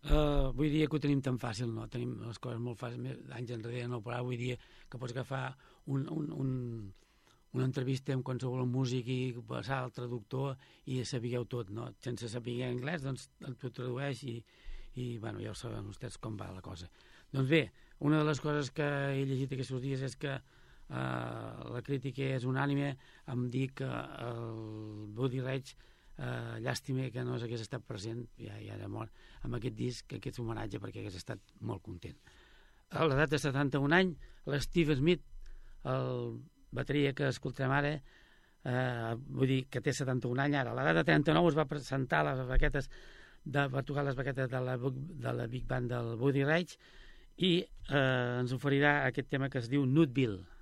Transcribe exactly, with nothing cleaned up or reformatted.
Uh, vull dir que ho tenim tan fàcil, no? Tenim les coses molt fàcils, anys enrere no, però vull dir que pots agafar un, un, un, una entrevista amb qualsevol músic i passar al traductor i sapigueu tot, no? Sense saber anglès, doncs t'ho tradueix i, i bueno, ja ho saben vostès com va la cosa. Doncs bé, una de les coses que he llegit aquests dies és que uh, la crítica és unànime em dir que el Buddy Rich, uh, llàstima que no hagués estat present, ja, ja era mort, amb aquest disc, aquest homenatge, perquè hagués estat molt content. A l'edat de setanta-un anys, l'Steve Smith, el bateria que escoltarem ara, eh, vull dir que té setanta-un anys ara, a l'edat de trenta-nou es va presentar les baquetes de, va tocar les baquetes de la, de la Big Band del Buddy Rich i eh, ens oferirà aquest tema que es diu Nutville.